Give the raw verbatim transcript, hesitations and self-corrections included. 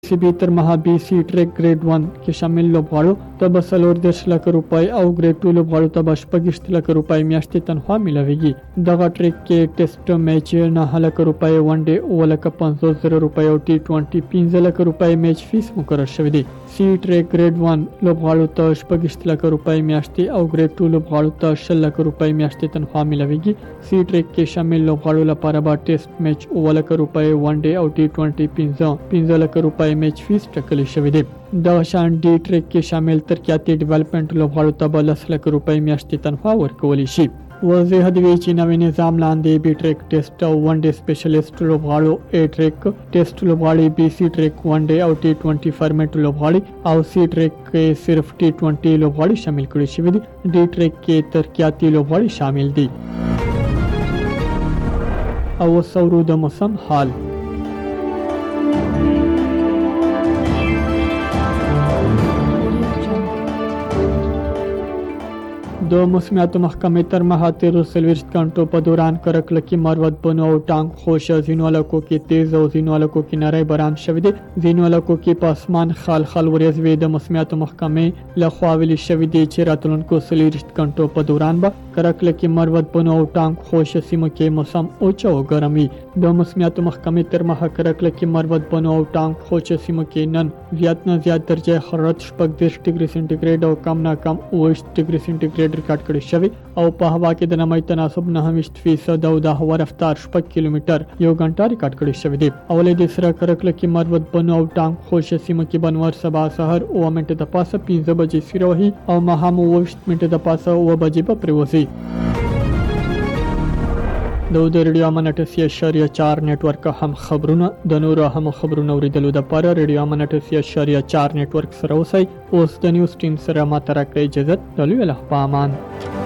سی بي تر مها بي سي ټریک ګریډ ون کې شامل لوبغاړو ته به څلور دېرش لکه روپۍ او ګریډ ټو لوبغاړو ته به شپږویشت لکه روپۍ میاشتې تنخوا میلاویږي. دغه ټریک کې ټیسټ میچ نه لکه روپۍ، ون ډے اوه لکه پنځوس زره روپۍ او ټي ټوینټي پنځه لکه روپۍ میچ فیس مقرر شوی دی. سی ټریک ګریډ ون لوبغاړو ته شپږویشت لکه روپۍ میاشتې او ګریډ ټو لوبغاړو ته شل لکه روپۍ میاشتې تنخوا میلاویږي. سی ټریک کې شامل لوبغاړو لپاره به ټیسټ میچ اوه لکه روپۍ، ون ډے او ټي ټوینټي پنځه پنځه لکه روپۍ میچ فیس ټاکل شوی دی. دغه شان ډي ټریک کې شامل ترقیاتي ډیولپمنٹ لوبغاړو ته به لس لکه روپۍ میاشتې تنخوا ورکولی شي. واضح دی چې نوې نظام لاندې بي ټریک ټیسټ او ون ډے سپیشلیسټ لوبغاړو، اے ټریک ټیسټ لوبغاړي، بي سي ټریک ون ډے او ټي ټوینټي فارمیټ لوبغاړي او سی ټریک کې صرف ټي ټوینټي لوبغاړي شامل کړي شوي دي. ډي ټریک کې ترقیاتي لوبغاړي شامل دي. او سورو د موسم حال. د موسمیاتو محکمې تر مها تیرو څلوېښت غنټو په دوران کرکلکي مروت بنو او ټانک خوشه ځینو علاقو کې تیز او ځینو علاقو کې نری باران شوی دی. ځینو علاقو کې په اسمان خال خال ورېځ وې. د موسمیاتو محکمې لخوا ویلي شوی دی چې راتلونکو څلوېښت غنټو په دوران به کرکلکي مروت بنو او ټانک خوشه سیمو کې موسم اوچ او ګرم وي. د موسمیاتو محکمې تر مها کرکلکي مروت بنو او ټانک خوشه سیمو کې نن زیات نه زیات درجه حرارت شپږدېرش ډیګري سنټیګریډ او کم نه کم اوه ویشت ډیګري سنټیګریډ ریکارډ کړی شوی او په هوا کې د نمی تناسب نهه ویشت فیصد او د هوا رفتار شپږ کیلومتر یو غنټه ریکارډ کړی شوی دی. اولې د سره کرکلکي مروت بنو او ټانک خوشه سیمه کې بنور سبا سحر اوه منټه د پاسه پنځه بجې سیره وهي او ماښام اوه ویشت منټه د پاسه اوه بجې به پرېوځي. د ریډیو امن اټسي اشاریه چار نیټورک هم خبرونه د نورو هم خبرونه اوریدلو لپاره ریډیو امن اټسي اشاریه چار نیټورک سره اوسئ. اوس د نیوز ټیم سره ماته راکړئ اجازه. د لوی الله په امان.